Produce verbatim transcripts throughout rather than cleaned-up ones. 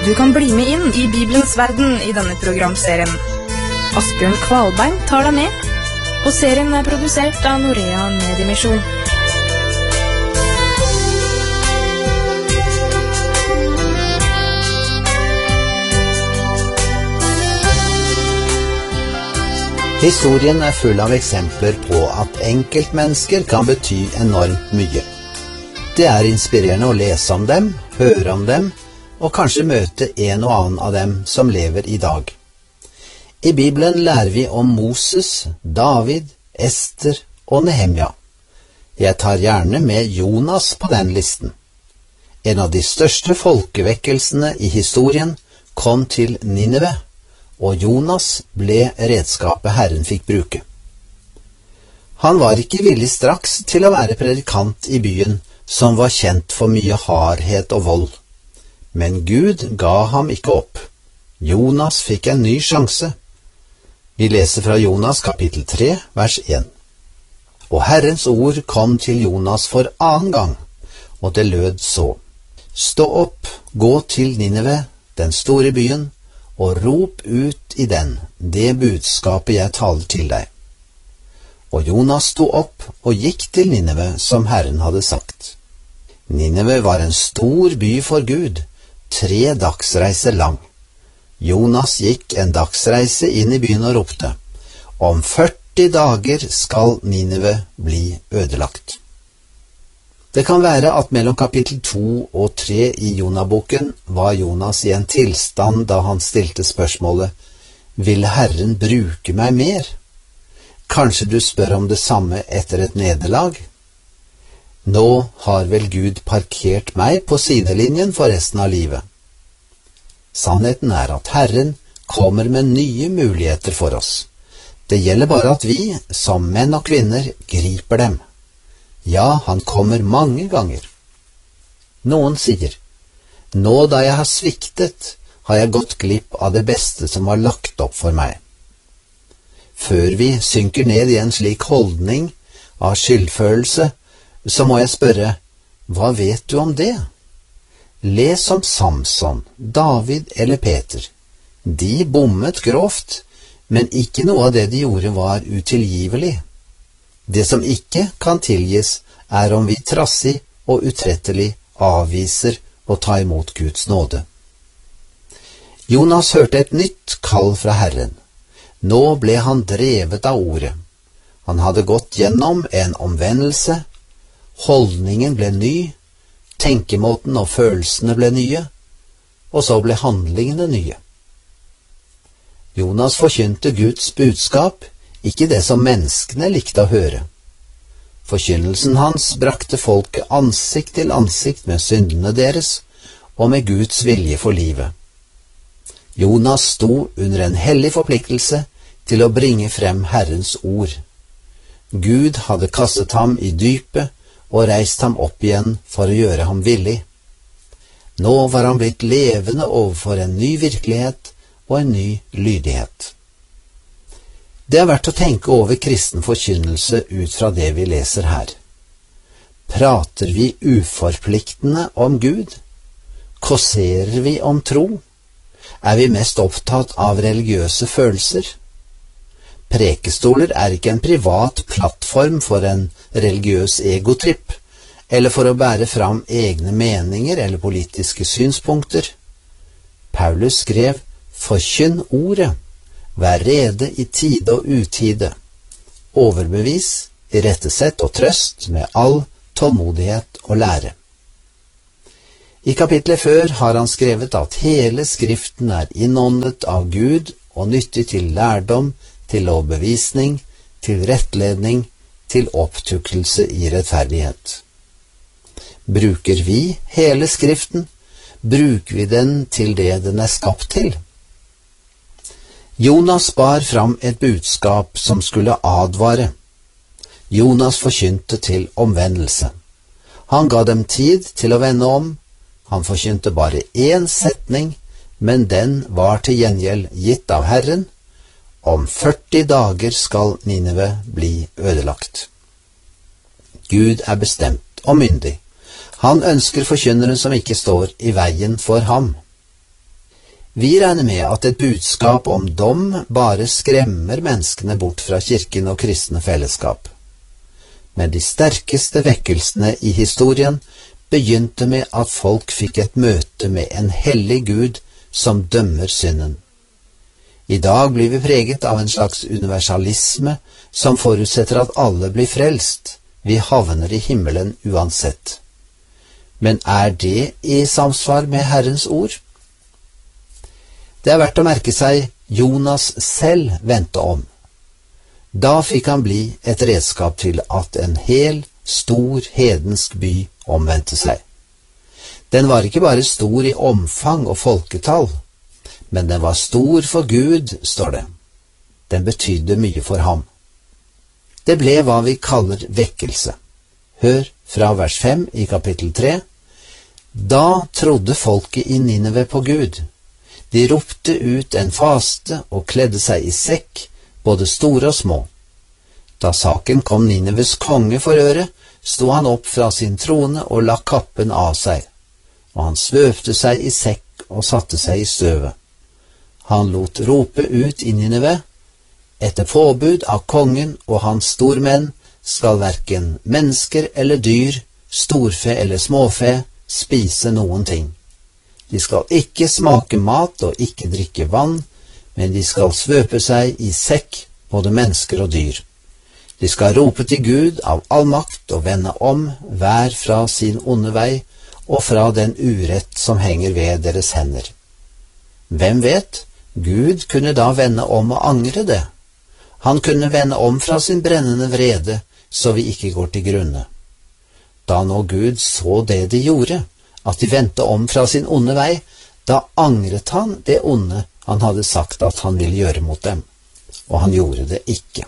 Du kan bli med inn i Bibelens verden i denne programserien. Asbjørn Kvalbein tar deg med, og serien er produsert av Norea Mediemisjon. Historien er full av eksempler på at enkeltmennesker kan bety enormt mye. Det er inspirerende å lese om dem, høre om dem, og kanskje møte en og annen av dem som lever i dag. I Bibelen lærer vi om Moses, David, Ester og Nehemja. Jeg tar gjerne med Jonas på den listen. En av de største folkevekkelsene i historien kom til Nineve, og Jonas ble redskapet Herren fikk bruke. Han var ikke villig straks til å være predikant i byen, som var kjent for mye hardhet og vold. Men Gud ga ham ikke opp. Jonas fikk en ny sjanse. Vi leser fra Jonas kapittel tre, vers én. Og Herrens ord kom til Jonas for annen gang, og det lød så: Stå opp, gå til Nineve, den store byen, og rop ut i den det budskapet jeg taler til deg. Og Jonas sto opp og gikk til Nineve som Herren hadde sagt. Nineve var en stor by for Gud, tre dagsreiser lang. Jonas gikk en dagsreise inn i byen og ropte: Om førti dager skal Nineve bli ødelagt. Det kan være at mellom kapittel to og tre i Jonah-boken var Jonas i en tilstand da han stilte spørsmålet: Vil Herren bruke meg mer? Kanskje du spør om det samme etter et nederlag? Nå har vel Gud parkert meg på sidelinjen for resten av livet. Sannheten er at Herren kommer med nye muligheter for oss. Det gjelder bare at vi, som menn og kvinner, griper dem. Ja, han kommer mange ganger. Noen sier: Nå da jeg har sviktet, har jeg gått glipp av det beste som var lagt opp for meg. Før vi synker ned i en slik holdning av skyldfølelse, så må jeg spørre: hva vet du om det? Les om Samson, David eller Peter. De bommet grovt, men ikke noe av det de gjorde var utilgivelig. Det som ikke kan tilgis, er om vi trassig og utrettelig avviser å ta imot Guds nåde. Jonas hørte et nytt kall fra Herren. Nå ble han drevet av ordet. Han hadde gått gjennom en omvendelse. Holdningen ble ny, tenkemåten og følelsene ble nye, og så ble handlingene nye. Jonas forkynte Guds budskap, ikke det som menneskene likte å høre. Forkynnelsen hans brakte folket ansikt til ansikt med syndene deres og med Guds vilje for livet. Jonas sto under en hellig forpliktelse til å bringe frem Herrens ord. Gud hadde kastet ham i dypet og reist ham opp igjen for å gjøre ham villig. Nå var han blitt levende overfor en ny virkelighet og en ny lydighet. Det er verdt å tenke over kristen forkynnelse ut fra det vi leser her. Prater vi uforpliktende om Gud? Kåserer vi om tro? Er vi mest opptatt av religiøse følelser? Prekestoler er ikke en privat plattform for en religiøs egotripp, eller for å bære fram egne meninger eller politiske synspunkter. Paulus skrev: Forkynn ordet. Vær rede i tide og utide. Overbevis, irettesett og trøst med all tålmodighet og lære. I kapitlet før har han skrevet at hele Skriften er innåndet av Gud og nyttig til lærdom, til overbevisning, til rettledning, til opptuktelse i rettferdighet. Bruker vi hele Skriften? Bruker vi den til det den er skapt til? Jonas bar fram et budskap som skulle advare. Jonas forkynte til omvendelse. Han ga dem tid til å vende om. Han forkynte bare én setning, men den var til gjengjeld gitt av Herren: Om førti dager skal Nineve bli ødelagt. Gud er bestemt og myndig. Han ønsker forkynnere som ikke står i veien for ham. Vi regner med at et budskap om dom bare skremmer menneskene bort fra kirken og kristne fellesskap. Men de sterkeste vekkelsene i historien begynte med at folk fikk et møte med en hellig Gud som dømmer synden. I dag blir vi preget av en slags universalisme som forutsetter at alle blir frelst. Vi havner i himmelen uansett. Men er det i samsvar med Herrens ord? Det er verdt å merke seg Jonas selv vendte om. Da fikk han bli et redskap til at en hel, stor hedensk by omvendte seg. Den var ikke bare stor i omfang og folketall, men den var stor for Gud, står det. Den betydde mye for ham. Det ble hva vi kaller vekkelse. Hør fra vers fem i kapittel tre. Da trodde folket i Nineve på Gud. De ropte ut en faste og kledde seg i sekk, både store og små. Da saken kom Nineves konge for øre, sto han opp fra sin trone og la kappen av seg, og han svøpte seg i sekk og satte seg i støvet. Han lot rope ut i Nineve: etter påbud av kongen og hans stormenn skal hverken mennesker eller dyr, storfe eller småfe, spise noen ting. De skal ikke smake mat og ikke drikke vann, men de skal svøpe seg i sekk, både mennesker og dyr. De skal rope til Gud av all makt og vende om, hver fra sin onde vei og fra den urett som henger ved deres hender. Hvem vet, Gud kunne da vende om og angre det. Han kunne vende om fra sin brennende vrede, så vi ikke går til grunne. Da nå Gud så det de gjorde, at de vendte om fra sin onde vei, da angret han det onde han hadde sagt at han ville gjøre mot dem, og han gjorde det ikke.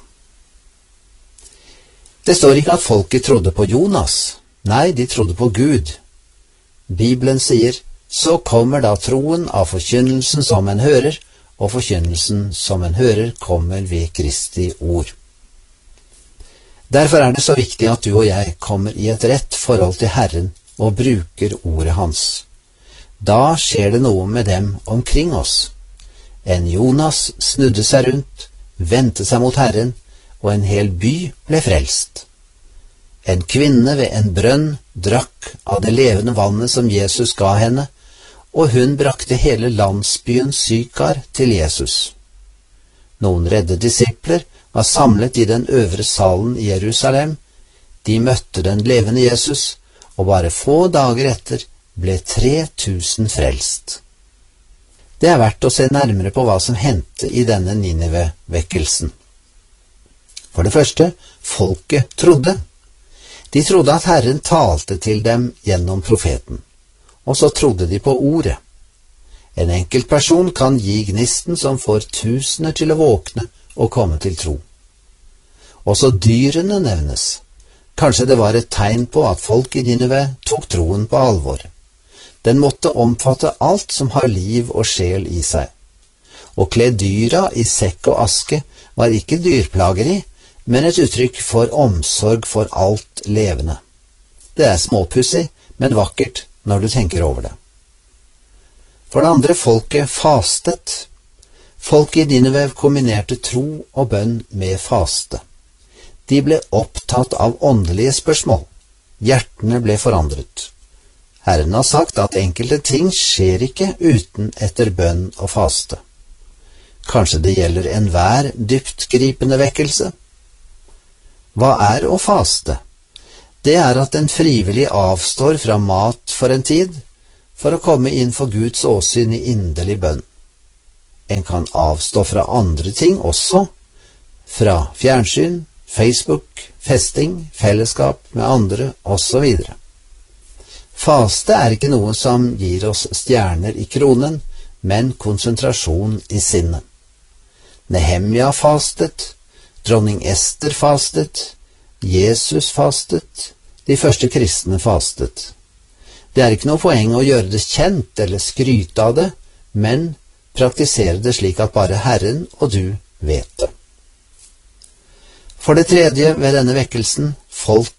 Det står ikke at folket trodde på Jonas, nei, de trodde på Gud. Bibelen sier, så kommer da troen av forkynnelsen som en hører, og forkynnelsen som en hører kommer ved Kristi ord. Derfor er det så viktig at du og jeg kommer i et rett forhold til Herren og bruker ordet hans. Da skjer det noe med dem omkring oss. En Jonas snudde seg rundt, vendte seg mot Herren, og en hel by ble frelst. En kvinne ved en brønn drakk av det levende vannet som Jesus ga henne, og hun brakte hele landsbyen Sykar til Jesus. Noen redde disipler var samlet i den øvre salen i Jerusalem. De møtte den levende Jesus, og bare få dager etter ble tre tusen frelst. Det er verdt å se nærmere på hva som hendte i denne Nineve-vekkelsen. For det første, folket trodde. De trodde at Herren talte til dem gjennom profeten, og så trodde de på ordet. En enkelt person kan gi gnisten som får tusener til å våkne og komme til tro. Også dyrene nevnes. Kanskje det var et tegn på at folk i Nineve tok troen på alvor. Den måtte omfatte alt som har liv og sjel i seg. Å kle dyra i sekk og aske var ikke dyrplageri, men et uttrykk for omsorg for alt levende. Det er småpussig, men vakkert når du tenker over det. For det andre, folket fastet. Folk i Nineve kombinerte tro og bønn med faste. De ble opptatt av åndelige spørsmål. Hjertene ble forandret. Herren har sagt at enkelte ting skjer ikke uten etter bønn og faste. Kanskje det gjelder enhver dyptgripende vekkelse? Hva er å faste? Det er at en frivillig avstår fra mat for en tid, for å komme inn for Guds åsyn i inderlig bønn. En kan avstå fra andre ting også, fra fjernsyn, Facebook, festing, fellesskap med andre, og så videre. Faste er ikke noe som gir oss stjerner i kronen, men konsentrasjon i sinnet. Nehemja fastet, dronning Ester fastet, Jesus fastet, de første kristne fastet. Det er ikke noe poeng å gjøre det kjent eller skryte av det, men praktisere det slik at bare Herren og du vet det. For det tredje ved denne vekkelsen, folk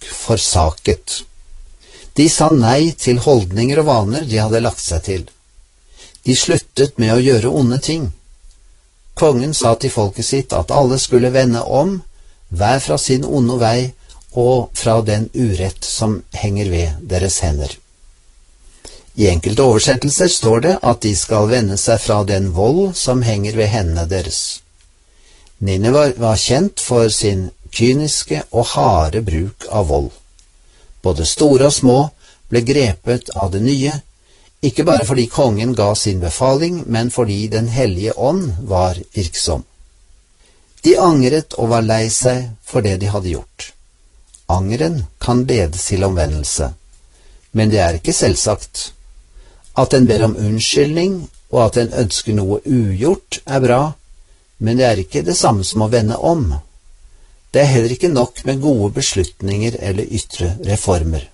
forsaket. De sa nei til holdninger og vaner de hadde lagt seg til. De sluttet med å gjøre onde ting. Kongen sa til folket sitt at alle skulle vende om, hver fra sin onde vei og fra den urett som henger ved deres hender. I enkelte oversettelser står det at de skal vende seg fra den vold som henger ved hendene deres. Nineve var kjent for sin kyniske og harde bruk av vold. Både store og små ble grepet av det nye, ikke bare fordi kongen ga sin befaling, men fordi Den hellige ånd var virksom. De angret og var lei seg for det de hadde gjort. Angeren kan lede til omvendelse, men det er ikke selvsagt. At en ber om unnskyldning og at en ønsker noe ugjort er bra, men det er ikke det samme som å vende om. Det er heller ikke nok med gode beslutninger eller ytre reformer.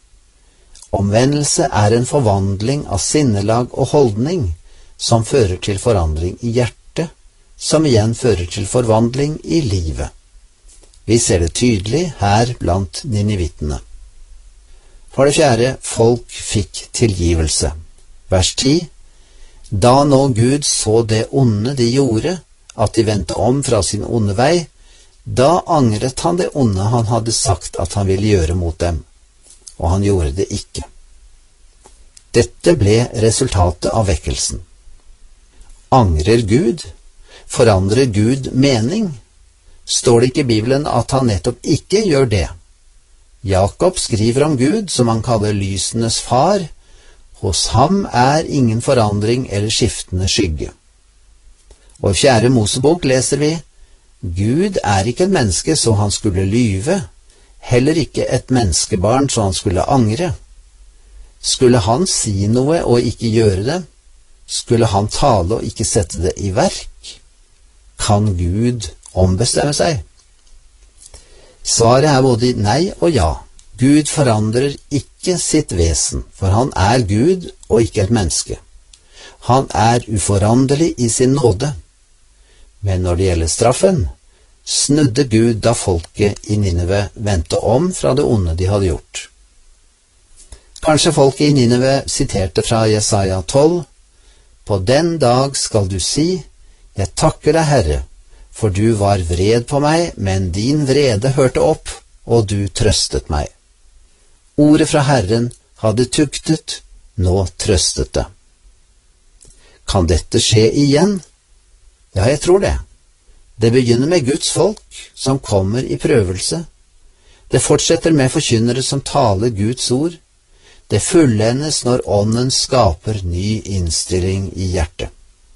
Omvendelse er en forvandling av sinnelag og holdning som fører til forandring i hjertet, som igjen fører til forvandling i livet. Vi ser det tydelig her blant ninivittene. For det fjerde, folk fikk tilgivelse. Vers ti. Da nå Gud så det onde de gjorde, at de vendte om fra sin onde vei, da angret han det onde han hadde sagt at han ville gjøre mot dem, og han gjorde det ikke. Dette ble resultatet av vekkelsen. Angrer Gud? Forandrer Gud mening? Står det ikke i Bibelen at han nettopp ikke gjør det? Jakob skriver om Gud, som han kaller lysenes far. Hos ham er ingen forandring eller skiftende skygge. Og i fjerde Mosebok leser vi: Gud er ikke et menneske så han skulle lyve, heller ikke et menneskebarn så han skulle angre. Skulle han si noe og ikke gjøre det? Skulle han tale og ikke sette det i verk? Kan Gud ombestemme seg? Svaret er både nei og ja. Gud forandrer ikke sitt vesen, for han er Gud og ikke et menneske. Han er uforanderlig i sin nåde. Men når det gjelder straffen, snudde Gud da folket i Nineve vendte om fra det onde de hadde gjort. Kanskje folket i Nineve siterte fra Jesaja tolv: På den dag skal du si, jeg takker deg, Herre, for du var vred på meg, men din vrede hørte opp, og du trøstet meg. Ordet fra Herren hadde tuktet, nå trøstet det. Kan dette skje igjen? Ja, jeg tror det. Det begynner med Guds folk, som kommer i prøvelse. Det fortsetter med forkynnere som taler Guds ord. Det fullendes når ånden skaper ny innstilling i hjertet.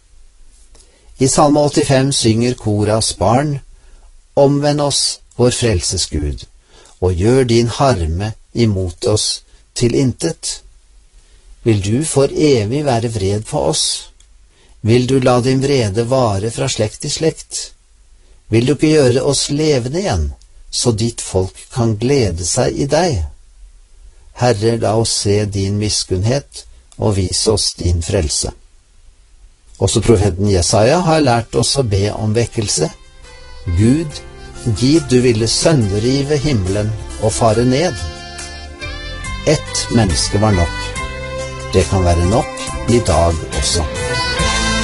I Salme åttifem synger koras barn: Omvend oss, vår frelses Gud, og gjør din harme imot oss til intet. Vil du for evig være vred på oss? Vil du la din vrede vare fra slekt til slekt? Vil du ikke gjøre oss levende igjen, så ditt folk kan glede seg i deg? Herre, la oss se din miskunnhet, og vis oss din frelse. Også profeten Jesaja har lært oss å be om vekkelse. Gud, gid du ville sønderrive himmelen og fare ned. Ett menneske var nok. Det kan være nok i dag også.